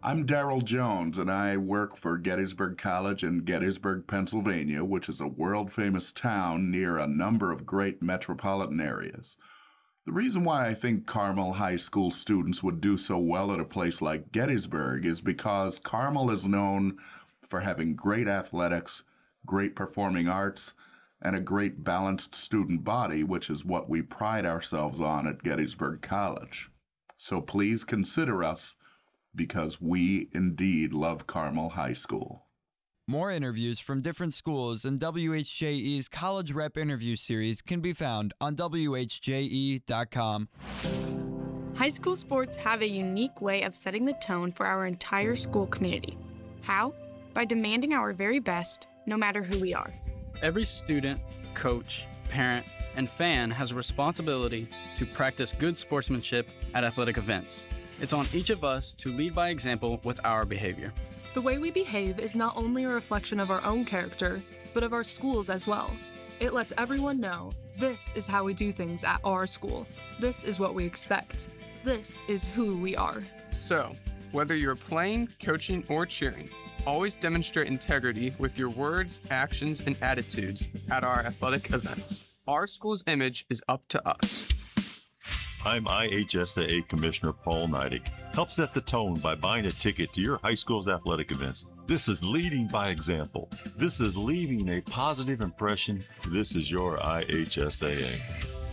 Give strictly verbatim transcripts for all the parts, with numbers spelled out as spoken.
I'm Daryl Jones, and I work for Gettysburg College in Gettysburg, Pennsylvania, which is a world-famous town near a number of great metropolitan areas. The reason why I think Carmel High School students would do so well at a place like Gettysburg is because Carmel is known for having great athletics, great performing arts, and a great balanced student body, which is what we pride ourselves on at Gettysburg College. So please consider us, because we indeed love Carmel High School. More interviews from different schools in W H J E's College Rep Interview Series can be found on W H J E dot com. High school sports have a unique way of setting the tone for our entire school community. How? By demanding our very best, no matter who we are. Every student, coach, parent, and fan has a responsibility to practice good sportsmanship at athletic events. It's on each of us to lead by example with our behavior. The way we behave is not only a reflection of our own character, but of our schools as well. It lets everyone know this is how we do things at our school. This is what we expect. This is who we are. So, whether you're playing, coaching, or cheering, always demonstrate integrity with your words, actions, and attitudes at our athletic events. Our school's image is up to us. I'm I H S A A Commissioner Paul Neidig. Help set the tone by buying a ticket to your high school's athletic events. This is leading by example. This is leaving a positive impression. This is your I H S A A.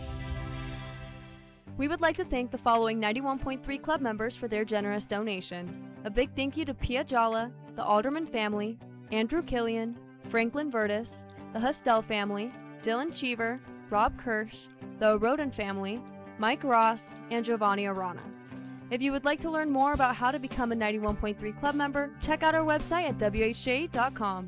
We would like to thank the following ninety-one point three club members for their generous donation. A big thank you to Pia Jala, the Alderman family, Andrew Killian, Franklin Vertis, the Hustel family, Dylan Cheever, Rob Kirsch, the Roden family, Mike Ross, and Giovanni Arana. If you would like to learn more about how to become a ninety-one point three club member, check out our website at W H J dot com.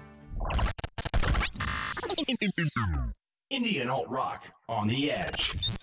Indian alt rock on the edge.